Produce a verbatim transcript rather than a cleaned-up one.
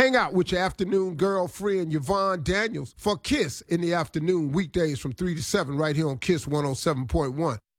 Hang out with your afternoon girlfriend, Yvonne Daniels, for Kiss in the afternoon, weekdays from three to seven, right here on Kiss one oh seven point one.